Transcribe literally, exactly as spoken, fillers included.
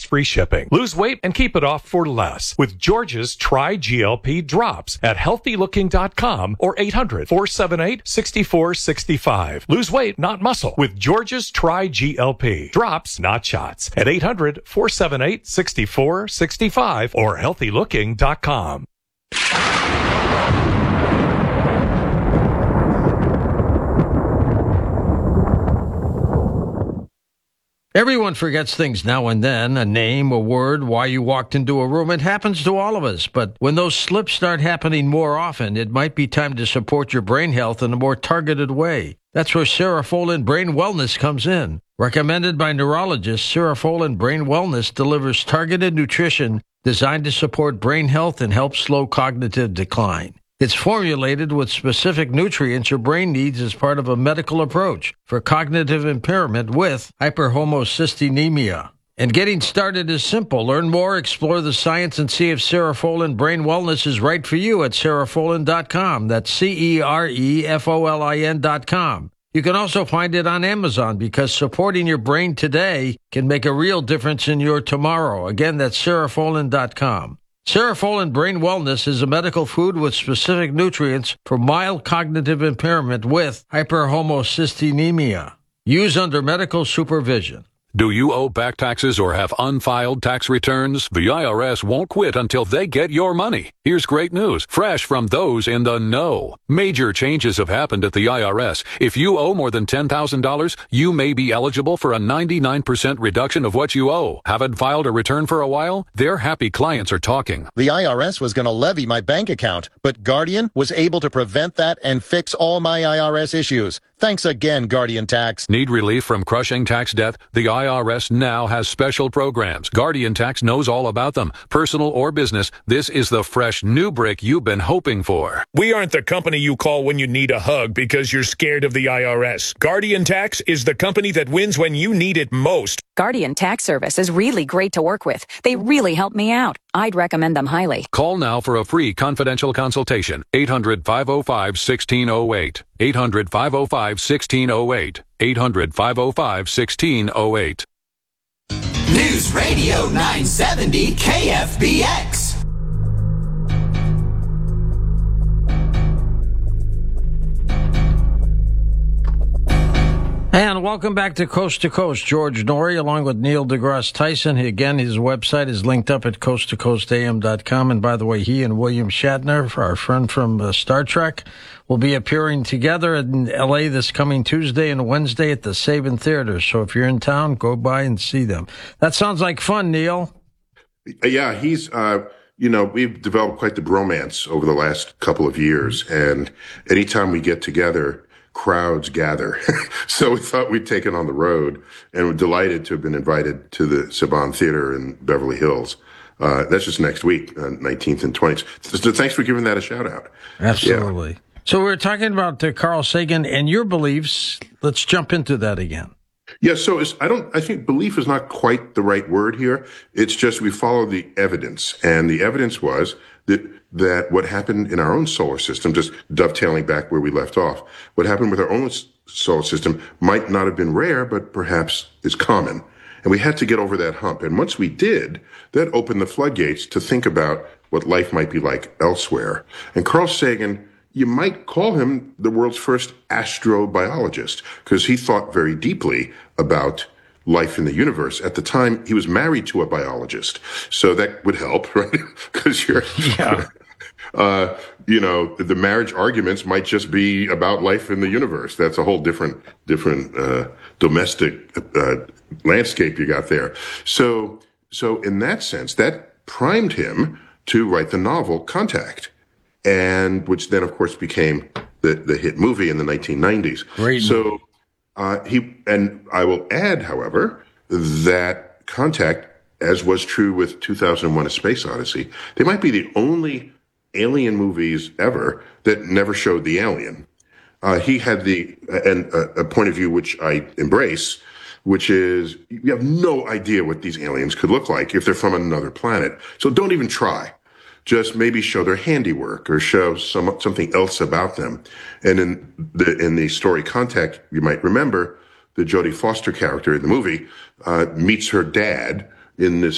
free shipping. Lose weight and keep it off for less with George's Try G L P Drops at healthy looking dot com or eight hundred, four seven eight, six four six five. Lose weight, not muscle, with George's Try G L P. Drops, not shots, at eight hundred, four seven eight, six four six five or healthy looking dot com. Everyone forgets things now and then, a name, a word, why you walked into a room. It happens to all of us. But when those slips start happening more often, it might be time to support your brain health in a more targeted way. That's where Serofolin Brain Wellness comes in. Recommended by neurologists, Serofolin Brain Wellness delivers targeted nutrition designed to support brain health and help slow cognitive decline. It's formulated with specific nutrients your brain needs as part of a medical approach for cognitive impairment with hyperhomocysteine. And getting started is simple. Learn more, explore the science, and see if Serofolin Brain Wellness is right for you at cerefolin dot com. That's C E R E F O L I N dot com. You can also find it on Amazon because supporting your brain today can make a real difference in your tomorrow. Again, that's cerefolin dot com. Serofolin Brain Wellness is a medical food with specific nutrients for mild cognitive impairment with hyperhomocysteine. Use under medical supervision. Do you owe back taxes or have unfiled tax returns? The I R S won't quit until they get your money. Here's great news, fresh from those in the know. Major changes have happened at the I R S. If you owe more than ten thousand dollars, you may be eligible for a ninety-nine percent reduction of what you owe. Haven't filed a return for a while? Their happy clients are talking. The I R S was going to levy my bank account, but Guardian was able to prevent that and fix all my I R S issues. Thanks again, Guardian Tax. Need relief from crushing tax debt? The I R S now has special programs. Guardian Tax knows all about them. Personal or business, this is the fresh new brick you've been hoping for. We aren't the company you call when you need a hug because you're scared of the I R S. Guardian Tax is the company that wins when you need it most. Guardian Tax Service is really great to work with. They really help me out. I'd recommend them highly. Call now for a free confidential consultation. eight hundred, five oh five, one six oh eight. eight hundred, five oh five, one six oh eight. eight hundred, five oh five, one six oh eight. News Radio nine seventy K F B X. And welcome back to Coast to Coast. George Noory along with Neil deGrasse Tyson. Again, his website is linked up at coast to coast a m dot com. And by the way, he and William Shatner, our friend from uh, Star Trek, will be appearing together in L A this coming Tuesday and Wednesday at the Saban Theater. So if you're in town, go by and see them. That sounds like fun, Neil. Yeah, he's, uh, you know, we've developed quite the bromance over the last couple of years. And anytime we get together, crowds gather. So we thought we'd take it on the road, and we're delighted to have been invited to the Saban Theater in Beverly Hills. Uh, that's just next week, uh, nineteenth and twentieth. So thanks for giving that a shout out. Absolutely. Yeah. So we were talking about uh, Carl Sagan and your beliefs. Let's jump into that again. Yeah, so it's, I don't, I think belief is not quite the right word here. It's just we follow the evidence. And the evidence was that, that what happened in our own solar system, just dovetailing back where we left off, what happened with our own solar system might not have been rare, but perhaps is common. And we had to get over that hump. And once we did, that opened the floodgates to think about what life might be like elsewhere. And Carl Sagan, you might call him the world's first astrobiologist because he thought very deeply about life in the universe. At the time, he was married to a biologist. So that would help, right? Because you're, yeah. uh, you know, the marriage arguments might just be about life in the universe. That's a whole different, different, uh, domestic, uh, landscape you got there. So, so in that sense, that primed him to write the novel Contact. And which then, of course, became the, the hit movie in the nineteen nineties. Great. So uh, he, and I will add, however, that Contact, as was true with two thousand one: A Space Odyssey, they might be the only alien movies ever that never showed the alien. Uh, he had the and uh, a point of view which I embrace, which is you have no idea what these aliens could look like if they're from another planet. So don't even try. Just maybe show their handiwork or show some something else about them. And in the in the story Contact, you might remember the Jodie Foster character in the movie uh, meets her dad in this